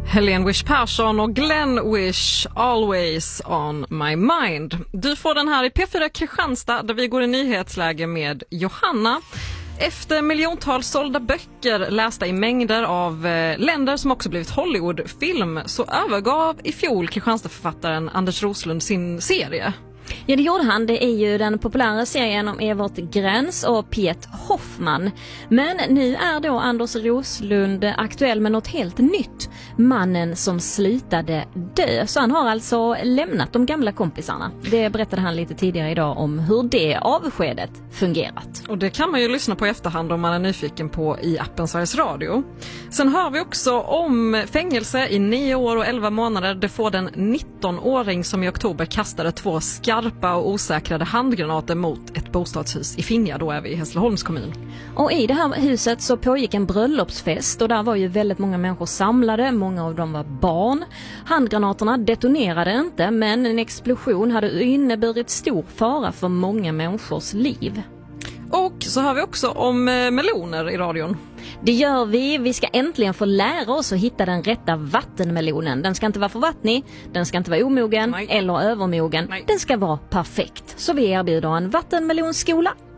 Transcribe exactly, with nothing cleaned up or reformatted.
Helene Wish Persson och Glenn Wish, Always on my mind. Du får den här i P fyra Kristianstad där vi går i nyhetsläge med Johanna. Efter miljontals sålda böcker lästa i mängder av eh, länder som också blivit Hollywoodfilm så övergav i fjol Kristianstad-författaren Anders Roslund sin serie. Ja, det gjorde han. Det är ju den populära serien om Evert Gräns och Piet Hoffman. Men nu är då Anders Roslund aktuell med något helt nytt. Mannen som slutade dö. Så han har alltså lämnat de gamla kompisarna. Det berättade han lite tidigare idag om hur det avskedet fungerat. Och det kan man ju lyssna på i efterhand om man är nyfiken på i appen Sveriges Radio. Sen hör vi också om fängelse i nio år och elva månader. Det får den nittonåring som i oktober kastade två skarpa och osäkrade handgranater mot ett bostadshus i Finja. Då är vi i Hässleholms kommun. Och i det här huset så pågick en bröllopsfest och där var ju väldigt många människor samlade. Många av dem var barn. Handgranaterna detonerade inte, men en explosion hade inneburit stor fara för många människors liv. Och så har vi också om meloner i radion. Det gör vi. Vi ska äntligen få lära oss att hitta den rätta vattenmelonen. Den ska inte vara för vattnig, den ska inte vara omogen. Nej. Eller övermogen. Nej. Den ska vara perfekt. Så vi erbjuder en vattenmelonskola